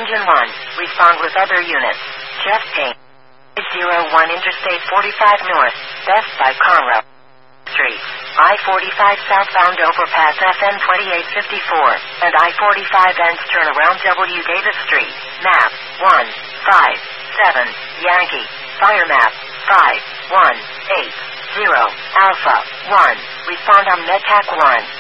Engine 1, respond with other units. Jeff Payne. 01 Interstate 45 North, Best by Conroe Street. I-45 southbound overpass FN 2854, and I-45 ends turnaround W. Davis Street. Map 157 Yankee. Fire map 5180 Alpha 1. Respond on MedTac 1.